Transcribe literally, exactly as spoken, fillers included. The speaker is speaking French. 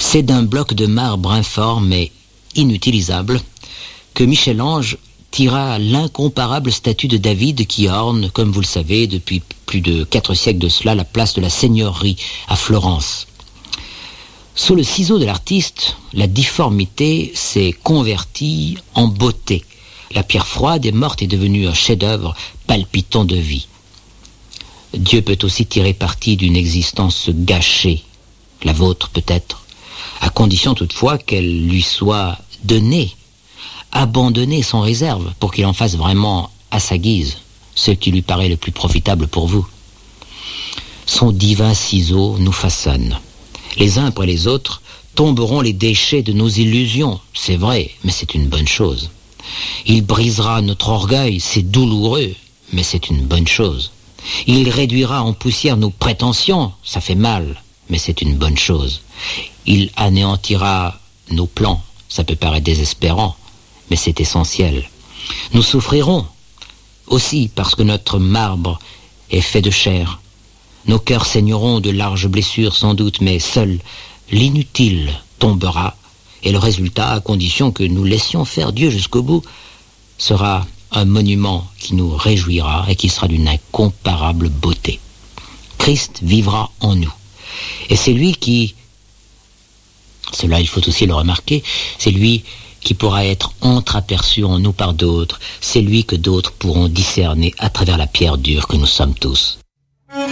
C'est d'un bloc de marbre informe et inutilisable que Michel-Ange tira l'incomparable statue de David qui orne, comme vous le savez, depuis plus de quatre siècles de cela, la place de la Seigneurie à Florence. Sous le ciseau de l'artiste, la difformité s'est convertie en beauté. La pierre froide et morte est devenue un chef-d'œuvre palpitant de vie. Dieu peut aussi tirer parti d'une existence gâchée, la vôtre peut-être, à condition toutefois qu'elle lui soit donnée, abandonnée sans réserve, pour qu'il en fasse vraiment à sa guise ce qui lui paraît le plus profitable pour vous. Son divin ciseau nous façonne. Les uns après les autres tomberont les déchets de nos illusions, c'est vrai, mais c'est une bonne chose. Il brisera notre orgueil, c'est douloureux, mais c'est une bonne chose. Il réduira en poussière nos prétentions, ça fait mal, mais c'est une bonne chose. Il anéantira nos plans, ça peut paraître désespérant, mais c'est essentiel. Nous souffrirons aussi parce que notre marbre est fait de chair. Nos cœurs saigneront de larges blessures sans doute, mais seul l'inutile tombera, et le résultat, à condition que nous laissions faire Dieu jusqu'au bout, sera un monument qui nous réjouira et qui sera d'une incomparable beauté. Christ vivra en nous. Et c'est lui qui, cela il faut aussi le remarquer, c'est lui qui pourra être entreaperçu en nous par d'autres, c'est lui que d'autres pourront discerner à travers la pierre dure que nous sommes tous.